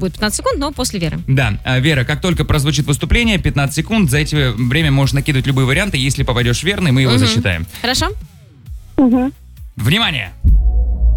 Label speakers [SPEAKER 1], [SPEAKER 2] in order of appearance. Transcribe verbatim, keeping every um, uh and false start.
[SPEAKER 1] будет пятнадцать секунд, но после Веры.
[SPEAKER 2] Да, а, Вера, как только прозвучит выступление, пятнадцать секунд, за эти время можешь накидывать любые варианты, если попадешь верный, мы его
[SPEAKER 1] Мгм.
[SPEAKER 2] засчитаем.
[SPEAKER 1] Хорошо?
[SPEAKER 3] Угу.
[SPEAKER 2] Внимание!